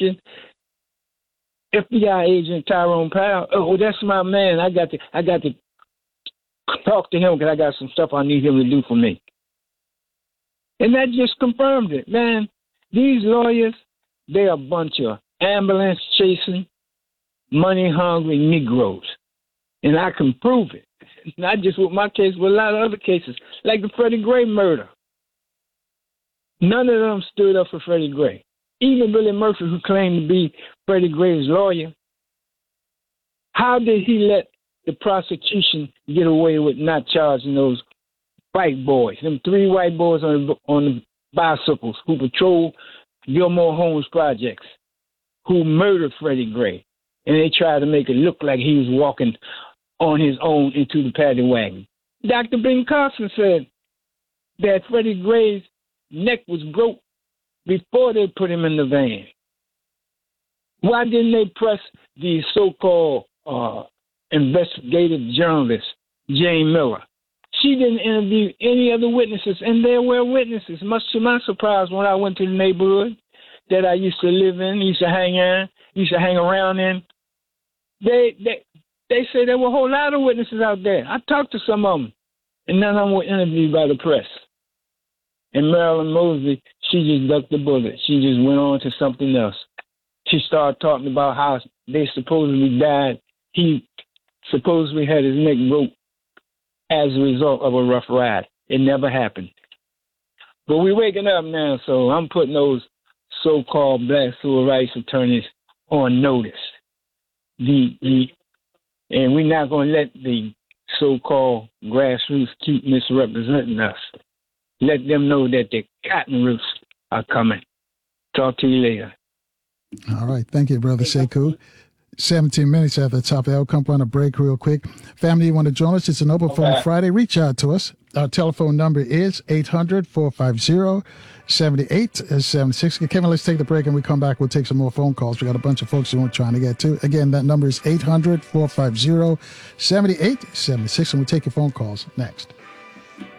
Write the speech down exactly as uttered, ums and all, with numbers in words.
thinking F B I agent Tyrone Powell, oh, that's my man. I got to, I got to talk to him because I got some stuff I need him to do for me. And that just confirmed it, man. These lawyers, they're a bunch of ambulance chasing, money hungry Negroes, and I can prove it. Not just with my case, but a lot of other cases, like the Freddie Gray murder. None of them stood up for Freddie Gray. Even Billy Murphy, who claimed to be Freddie Gray's lawyer, how did he let the prosecution get away with not charging those white boys, them three white boys on the, on the bicycles who patrol Gilmore Homes projects, who murdered Freddie Gray, and they tried to make it look like he was walking on his own into the paddy wagon. Doctor Ben Carson said that Freddie Gray's neck was broke before they put him in the van. Why didn't they press the so-called uh, investigative journalist, Jane Miller? She didn't interview any other witnesses, and there were witnesses. Much to my surprise, when I went to the neighborhood that I used to live in, used to hang in, used to hang around in, they they they say there were a whole lot of witnesses out there. I talked to some of them, and none of them were interviewed by the press. And Marilyn Mosley, she just ducked the bullet. She just went on to something else. She started talking about how they supposedly died. He supposedly had his neck broke as a result of a rough ride. It never happened. But we're waking up now, so I'm putting those so-called black civil rights attorneys on notice. The, the, and we're not going to let the so-called grassroots keep misrepresenting us. Let them know that the cotton roots are coming. Talk to you later. All right. Thank you, Brother Sekou. seventeen minutes after the top of the hour. Come on a break real quick. Family, you want to join us? It's an open phone okay. Friday. Reach out to us. Our telephone number is eight hundred, four five zero, seven eight seven six. Kevin, let's take the break and we come back. We'll take some more phone calls. We got a bunch of folks who we're trying to get to. Again, that number is eight hundred, four five zero, seven eight seven six, and we'll take your phone calls next.